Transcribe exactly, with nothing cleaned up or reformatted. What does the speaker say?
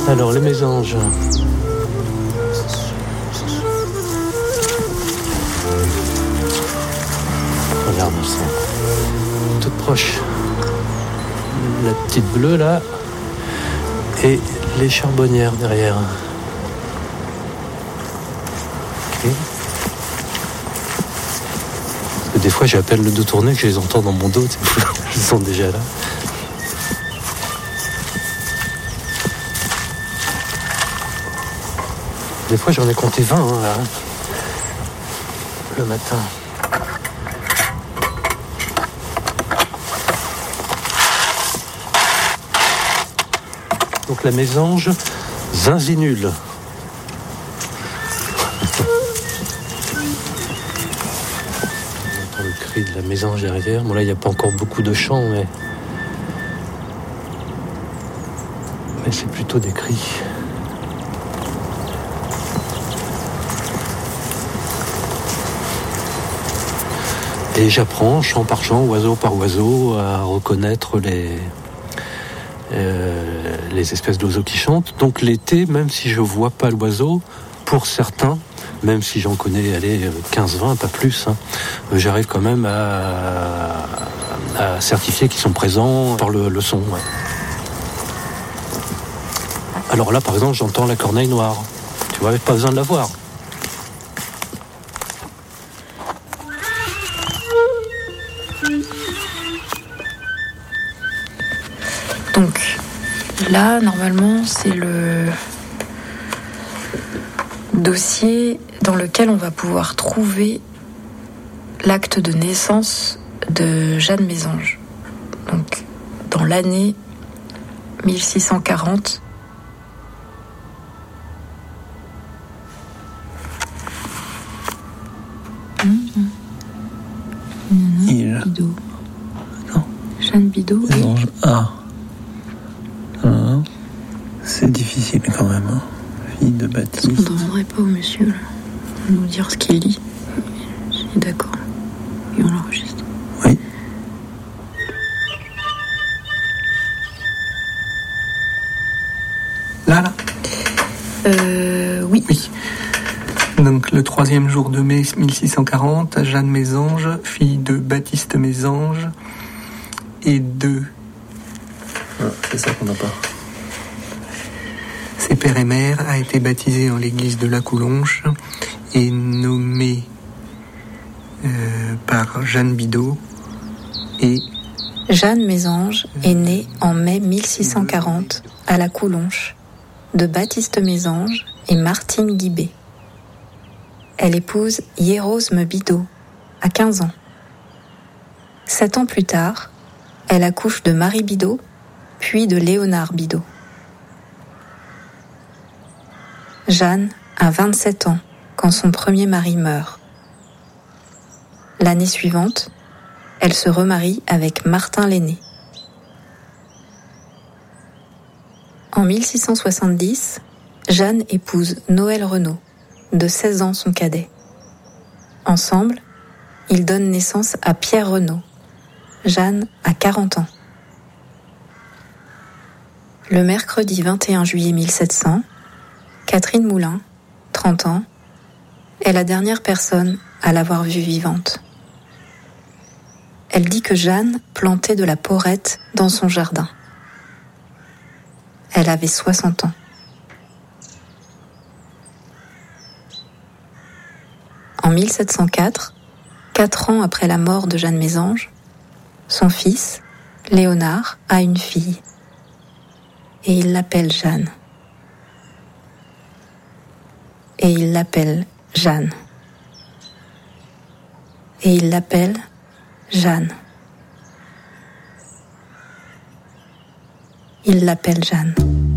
Alors, les mésanges. Regarde, elles sont toutes proches. La petite bleue, là. Et les charbonnières derrière. Ok. Parce que des fois, j'ai à peine le dos tourné que je les entends dans mon dos. Ils sont déjà là. Des fois, j'en ai compté vingt, hein, là, le matin. Donc la mésange zinzinule. On entend le cri de la mésange derrière. Bon, là, il n'y a pas encore beaucoup de chants, mais... mais c'est plutôt des cris. Et j'apprends, chant par chant, oiseau par oiseau, à reconnaître les, euh, les espèces d'oiseaux qui chantent. Donc l'été, même si je vois pas l'oiseau, pour certains, même si j'en connais allez, quinze vingt, pas plus, hein, j'arrive quand même à, à certifier qu'ils sont présents par le, le son. Ouais. Alors là, par exemple, j'entends la corneille noire. Tu vois, pas besoin de la voir. Donc là, normalement, c'est le dossier dans lequel on va pouvoir trouver l'acte de naissance de Jeanne Mésange. Donc, dans l'année mille six cent quarante. Mmh. Il. Bidot. Non. Jeanne Bidot. Mésange A. Ah, c'est difficile quand même, hein. Fille de Baptiste. On ne demanderait pas au monsieur là, de nous dire ce qu'il lit. C'est d'accord. Et on l'enregistre. Oui. Là, là. Euh, oui. Oui. Donc le troisième jour de mai mille six cent quarante, Jeanne Mésange, fille de Baptiste Mésange, et de... Ah, c'est ça qu'on n'a pas. Ses père et mère a été baptisée en l'église de la Coulonche et nommée euh, par Jeanne Bidot et... Jeanne Mésange est née en mai mille six cent quarante à la Coulonche de Baptiste Mésange et Martine Guibé. Elle épouse Hierosme Bidot à quinze ans. Sept ans plus tard, elle accouche de Marie Bidot, puis de Léonard Bidot. Jeanne a vingt-sept ans quand son premier mari meurt. L'année suivante, elle se remarie avec Martin l'aîné. En mille six cent soixante-dix, Jeanne épouse Noël Renaud, de seize ans son cadet. Ensemble, ils donnent naissance à Pierre Renaud. Jeanne a quarante ans. Le mercredi vingt et un juillet mille sept cents, Catherine Moulin, trente ans, est la dernière personne à l'avoir vue vivante. Elle dit que Jeanne plantait de la porrette dans son jardin. Elle avait soixante ans. En mille sept cent quatre, quatre ans après la mort de Jeanne Mésange, son fils, Léonard, a une fille. Et il l'appelle Jeanne. Et il l'appelle Jeanne. Et il l'appelle Jeanne. Il l'appelle Jeanne.